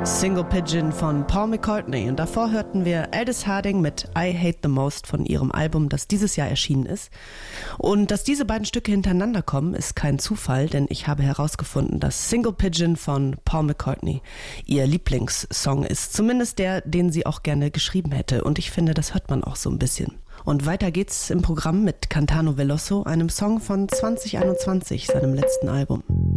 Single Pigeon von Paul McCartney. Und davor hörten wir Aldous Harding mit I Hate the Most von ihrem Album, das dieses Jahr erschienen ist. Und dass diese beiden Stücke hintereinander kommen, ist kein Zufall, denn ich habe herausgefunden, dass Single Pigeon von Paul McCartney ihr Lieblingssong ist. Zumindest der, den sie auch gerne geschrieben hätte. Und ich finde, das hört man auch so ein bisschen. Und weiter geht's im Programm mit Cantano Veloso, einem Song von 2021, seinem letzten Album.